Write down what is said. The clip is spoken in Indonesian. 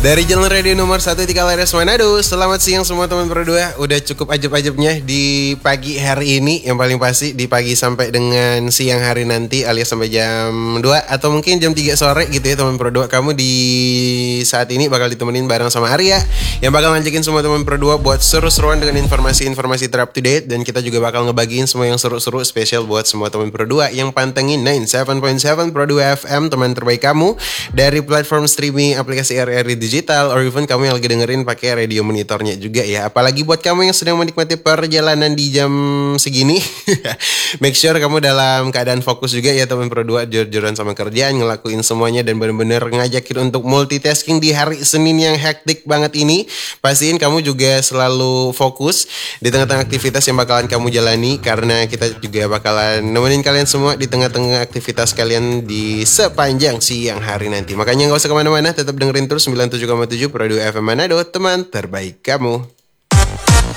Dari Jalan Radio nomor 13 Laras Manado. Selamat siang semua teman berdua. Udah cukup ajab-ajabnya di pagi hari ini. Yang paling pasti di pagi sampai dengan siang hari nanti, alias sampai jam 2 atau mungkin jam 3 sore gitu ya teman berdua. Kamu di saat ini bakal ditemenin bareng sama Arya, yang bakal ngajakin semua teman berdua buat seru-seruan dengan informasi-informasi ter up to date. Dan kita juga bakal ngebagiin semua yang seru-seru spesial buat semua teman berdua yang pantengin 97.7 Produa FM, teman terbaik kamu, dari platform streaming aplikasi RRI Digital, or even kamu yang lagi dengerin pakai radio monitornya juga ya. Apalagi buat kamu yang sedang menikmati perjalanan di jam segini, make sure kamu dalam keadaan fokus juga ya teman berdua, jor-joran sama kerjaan, ngelakuin semuanya dan bener-bener ngajakin untuk multitasking di hari Senin yang hektik banget ini. Pastiin kamu juga selalu fokus di tengah-tengah aktivitas yang bakalan kamu jalani, karena kita juga bakalan nemenin kalian semua di tengah-tengah aktivitas kalian di sepanjang siang hari nanti. Makanya gak usah kemana-mana, tetap dengerin terus 97,7 Produa FM Manado, teman terbaik kamu.